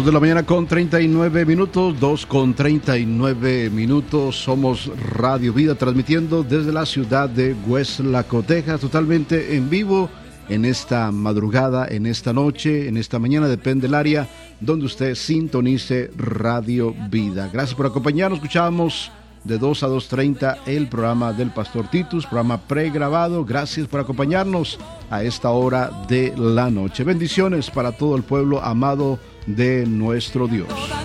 de la mañana con 39 minutos, 2 con 39 minutos. Somos Radio Vida, transmitiendo desde la ciudad de Weslaco, Texas, totalmente en vivo en esta madrugada, en esta noche, en esta mañana, depende del área donde usted sintonice Radio Vida. Gracias por acompañarnos. Escuchamos de 2 a 2:30 el programa del Pastor Titus, programa pregrabado. Gracias por acompañarnos a esta hora de la noche. Bendiciones para todo el pueblo amado de nuestro Dios. Toda